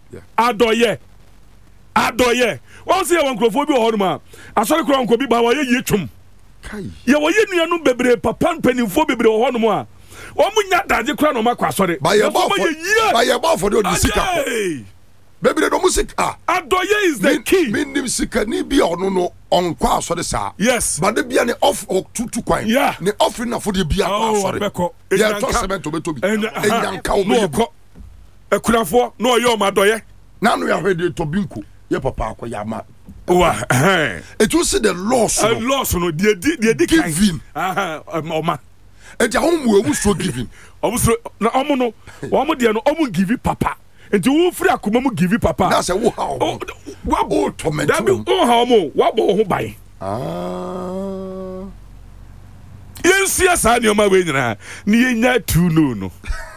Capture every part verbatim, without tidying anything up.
adoye adoye won say won krofo bi ho no ma asori kro nko bi ba wo ye ye twum kai ye wo ye nuanu bebre papa mpanimfo bebre ho no ma o munya daje kra no makwa asori ba ye ba ba ye ba for the sika bebre no musika adoye is the key minim sika ni bi ono no onkwa asori sa yes but de bia ne off tutu kwan ne offering na for de bia asori ye to cement obetobi enyanka o me ko ekunafo no oyo ma adoye na no ya hwede to binko ye papa akoyama wa eh it was the loss no loss no de de de giving ah oma e ja homu ewu so giving omu so na omu no omu de no omu give papa enti wo free akoma mu give papa na say wo ha wa bo torment da bi wo ha omu wa bo ho bai ah yensia sa ne oma we nyina ne yenya tu no no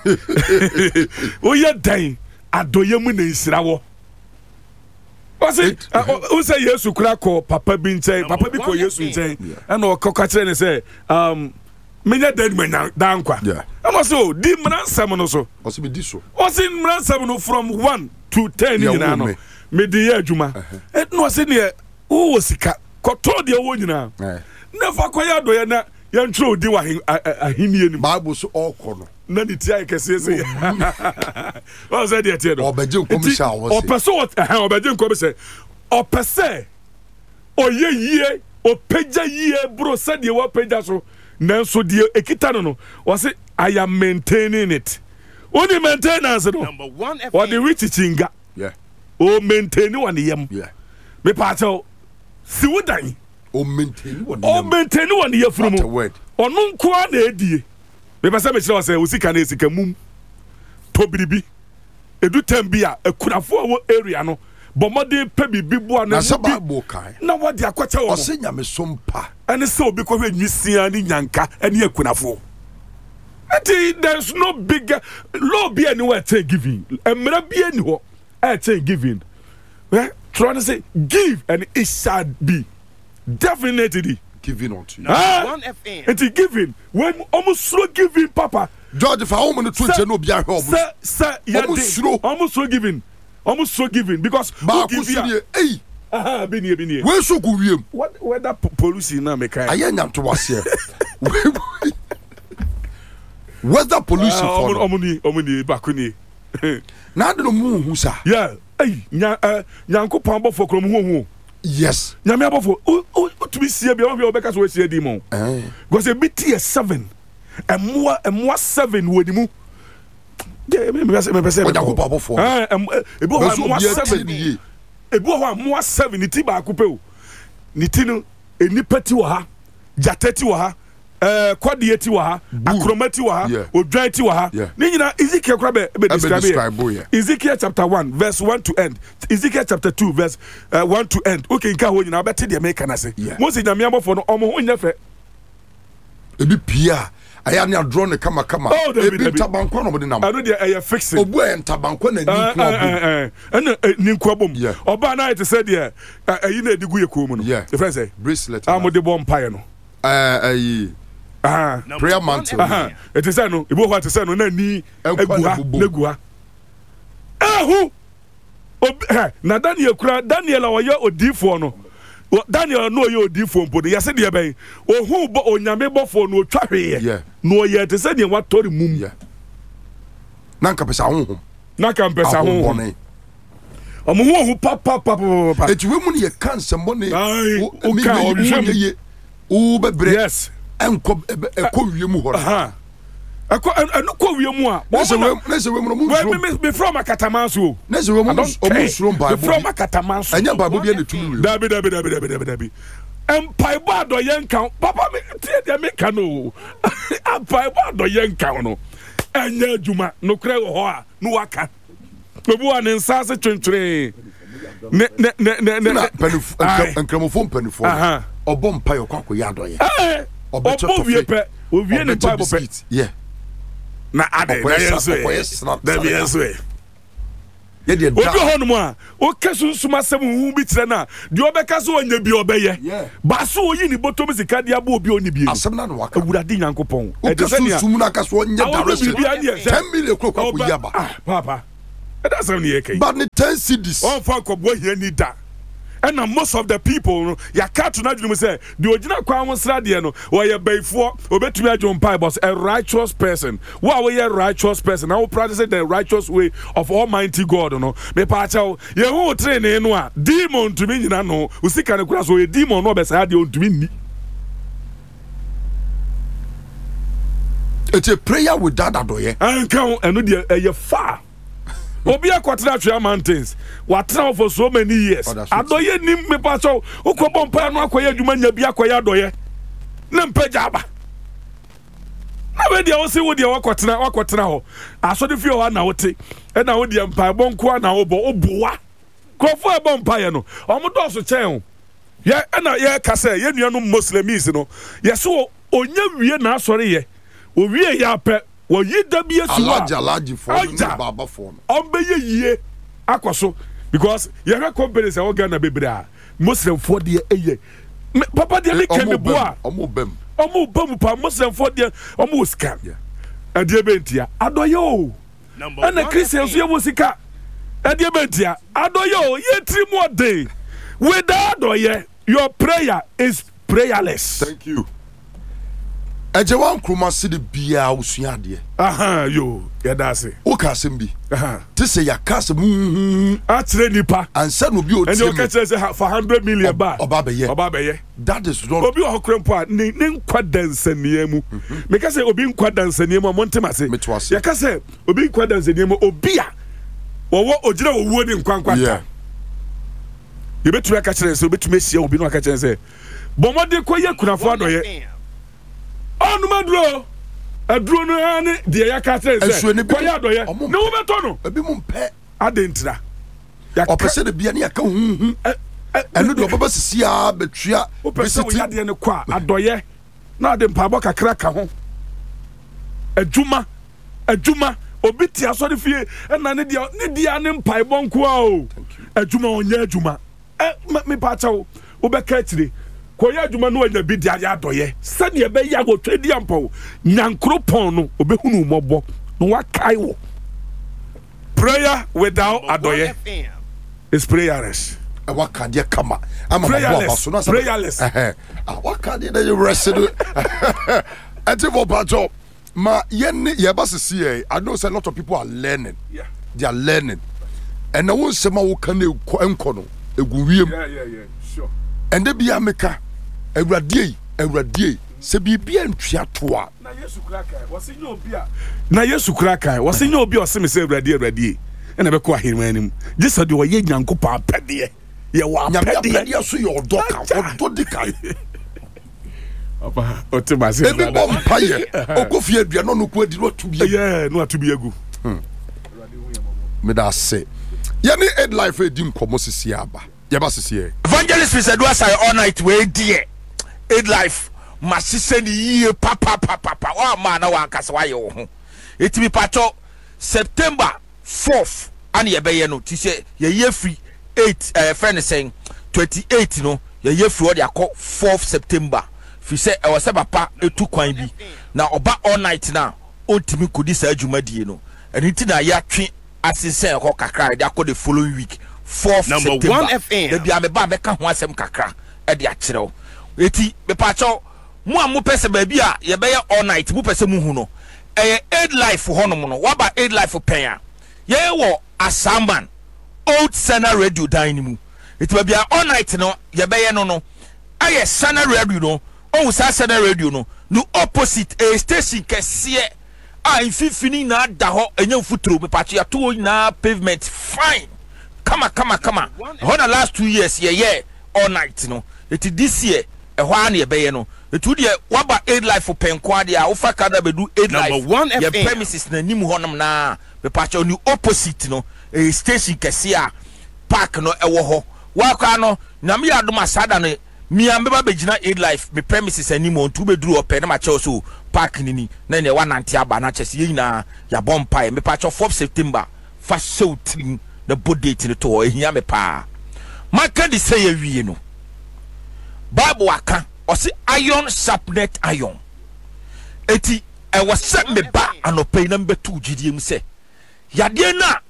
o ye dan adoye mu na nsira wo Wasi o say Yesu kura ko papa bi nchen papa bi ko Yesu nchen and o ko ka kire ne say um menya dead man dan kwa and o say di mransam no so o say be di so o say mransam no from one to ten nyina no me di ya adwuma e no say ne o sika ko to de wo nyina na fa ko ya do ya na ya ntro di wa ahini ni bible so all kono na ni ti akese se o say de tie do obeje nkomi sha wo se o person what eh obeje nkomi se o person o ye yie o peja yie bro say de wo peja so nanso de ekita no no o say I am maintaining it only maintenance no number one or the rich chinga yeah o maintain one yam yeah me pa tell si wodan o maintain one o maintain one ye furu mu onu nko a na edie me pese me kire o say osika na esika mum to biribi edu tambia akunafo wo area no bomode pe bibi boa na bible kai na wode akwacha wo o se nyame sompa ene se obi ko hwe nwisia ni nyanka ene akunafo ati there's no bigger law be anywhere take giving emra be any ho e take giving eh trying to say give and it shall be definitely giving unto you ah, one F M it's giving when almost slow giving papa George for how many twenty no be ahwe sir sir almost slow almost slow giving almost slow giving because ba ku suri eh aha be nie be nie we so ku wiem what whether policy na make I ayen to wase whether pollution for omuni omuni bakuni na de no mu hu sa yeah eh nya nyankopon bofo krom hu hu yes nyame abofo o to be see bia we obeka so we see di mo eh because e biti seven emwa emwa seven wodi mu de me me me pese o nyankopon abofo eh e bo ho emwa seven e bo ho emwa seven ti ba akopɛ o ni ti no enipati wo ha jatati wo ha eh kwade ti wo ha akromati wo ha odwan ti wo ha ni nyina Ezekiel kra be be describe Ezekiel chapter one verse one to end Ezekiel chapter two verse uh, one to end okay nka ho nyina beti de make na se mo se nyame abofo no omo ho nyafe ebi pia aya ne adro ne kama kama ebi tabanko no mo de nam ano de eye fixing obu e tabanko na ni ku obum eh eh ni ku obum oba na it said there ayi na edigu ye ko mu no the friend say bracelet am de bomb pie no eh ayi ah prayer mantle ah it is no ibo what is no na ni eguha neguha ehu na Daniel kura Daniel awoye odifo no Daniel no ye odifo mpo de yase de ben ohu bo onyame bofo no twahwe no ye te se de watori mum na nka pesa honhom na nka pesa honhom omo hu hu pa pa pa pa eti we mu ne ye cancer mo ne o ka o hwem ye o bebre yes enko eko wiemu ho aha eko anu ko wiemu a na se we na se we mu mu we me me from akatamanso na se we mu mu suro bible from akatamanso anya bible bia na tunu we dabi dabi dabi dabi dabi dabi empai ba do yenkan papa me tie de me kan o empai ba do yenkan no anya adwuma no kra ho a no waka obu an nsase twentwere ne ne ne ne panif enkramofo panifo obo mpa yo kwako ya do ye eh obo wie pe o wie ne bible pe yeah na ade na yeso da bi yeso ye de obi ho no mu a o kesunsum asem hu bi tire na de obeka so onya bi obeye ba so oyi ni botom sika de aba obi oni bi asem na no waka awurade nyankopon e de kesunsum na ka so onya direction ten million kro kwako ya ba ah papa That's only a case. But the ten cities. Oh, fuck, boy, you need that. And most of the people, ya can't imagine say the original Kwame Sradiano, or your bay for, or better me John Pai was a righteous person. Why were you a righteous person? I will practice the righteous way of Almighty God. No, me pacho, you won't train anyone. Demon to me, you know, we see kind of class where a demon no beside you to me. It's a prayer with that adoye. And come and do the far. Obi akwatena Atwea Mountains watena for so many years adoye nim me pacho ukobọ mpa no akoye adwuma nya bi akoye adoye na mpaja aba na we dia wo se wo dia wakwatena wakwatena ho asode fie ho na wote e na wo dia mpa bonko na wo bo oboa krofo e bo mpa ye no omodo so chen ho ye e na ye ka se ye nuanu muslims no ye so onya wie na asore ye o wie ya pe wo yi da bi esu wa alaji alaji for no baba for on be ye akoso because ye ka company say organ na bebra muslim for de eye papa de me kemi boa omo bem omo bem pa muslim for de omo scam e de bentia adoye o na christian so ye wo sika e de bentia adoye o ye trimu ode without adoye your prayer is prayerless. Thank you. Eje wan kroma se de bia usua de aha yo ya da se o ka sem bi aha te se ya ka se mm a tire nipa ansa no bi o tie and you can say for one hundred million ba oba be ye oba be ye that is not obi o krempo a ne nkwa dansania mu me ka say obi nkwa dansania mu montem ase ya ka say obi nkwa dansania mu obi a wo wo ogira wo wo ni nkwa nkwa ta ye betu aka kire se obetu mesia obi no aka kire se bomode koye kunafo adoye onu maduro aduro no ani de ya ka tell say koya adoye ne wo beto no ebi mu mpe adentira ya opese de bia ne ya ka hunhun enu de obaba sisia betua opese wo ya de ne kwa adoye na de mpabo kakra ka ho adwuma adwuma obi ti asori fie na ne dia ne dia ne mpai bonko a o adwuma onye adwuma eh me pa chawo wo be ka tire koya adwuma no anya bi dia ya doye sane be ya go twedi ampo nyankropon no obehunu mobo no wakai wo prayer without adoye is prayerless. E waka de kama ama prayerless prayerless eh ah waka de dey rested ante for pato ma yen ye ba sisi I know say a lot of people are learning yeah they are learning and na won sema wo kan enko no egu wiem yeah yeah yeah sure and de bia meka awradie awradie se bibia ntwa toa na yesu kraka wose nya obi a na yesu kraka wose nya obi a wose me se awradie awradie ena be ko ahirman anim jisa de wo ye nyankopa apede ye wa apede apede so ye odoka ododika Papa, o te masi. Ebi bom paye. Okofie aduano no ko adi no atu bi. Yeah, no atu bi agu. Me da se. Ye ni Aid Life edi nkomo sisi aba. Ye ba sisi e. Evangelist Mister Duasai all night we die. Aid Life masise ni yie papa papa papa. Wa ma na wa nkasa wa ye wo ho. Eti bi pacho September fourth ani ye be ye no. Ti se ye ye free eight eh friend saying twenty-eight no. Ye ye free o de akọ fourth September. Fi se e wose papa etu kwan bi na oba all night na ontimi kodi sa adwumadie no eniti na ya twe asisen ko kakra de akọ the following week fourth Number September one F M de bia me ba me ka ho asem kakra e de akyerew eti me pa cho mo amu pese ba bi a ye be ye all night mu pese mu hu no e Aid Life honom no wa ba Aid Life pen a ye wo Asamban Old Sana Radio dan mu eti ba bia all night no ye be ye no no aye Sana Radio no oh Sana Radio no no opposite a station kese a infifini na da ho enye futuro me pachi ya to na pavement fine kama kama kama ho na last two years ye ye all night no it this year e ho an ye be ye no it would ye waba Aid Life for penko ade a ofa kada bedu Aid Life ye premises na nim honam na me pachi no opposite no a station kese a park no e wo ho wa kwa no na me adoma sada no mi ambeba begina Aid Life me premises animo ntu beduru ope na ma che so park nini na ne wa nante aba na che se yina ya bompa me pa cho fourth September fa show tin the body date to ehia me pa maka di say awie no Bible aka o se iron sharpnet iron eti e wo se me ba anope na mbetu gidiem se yade na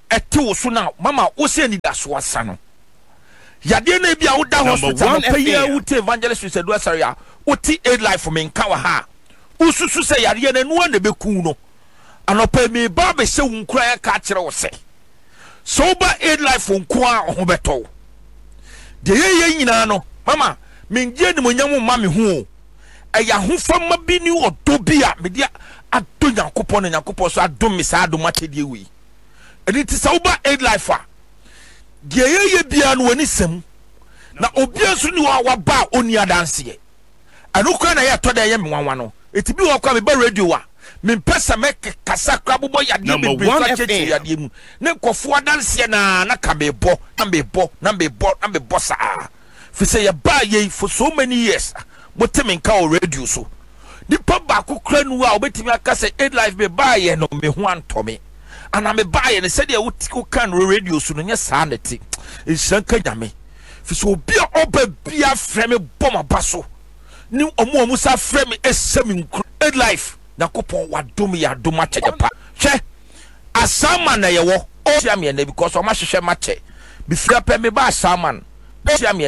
ɛte wo so now mama wo se ni da so asa no yade na bia wo da hospital no pay ya wuti evangelist said do sorry a wuti aid life for me nka wa ha ususu se yade na no na beku no anopa me ba be se wo nkura ya ka kire wo se so ba aid life nko a ho beto de ye nyina no mama menje ni monyam ma me hu eya ho fama bi ni odo bi a me dia ado Nyankopon na Nyankopon so ado me sa ado matedie wi edi ti sa wo ba aid life a de ye ye bia no wani sem na obia so ni wa ba oni adanse ye anu kwa na ye to da ye me wanwa no eti bi wo kwa me ba radio a me pesa me kasa kra bobo yade be be so cheche yade mu ne nkofo adanse na na ka me bo na me bo na me bo na me bo sa fi say ye ba ye for so many years motemi nka o radio so di papa ko kra nu a obetimi aka say aid life be ba ye no me ho antome ana me ba ye ne se de wotiko kan radio so no nya sa na ti ensan ka nyame fi so obi a oba bia frɛ me bɔ ma ba so ni omo omo sa frɛ me esem nkru aid life Nakopon wadom ya doma cheje pa hwe asama na ye wo o tia me na because o ma hwehwe ma che bi fia pe me ba asama o tia me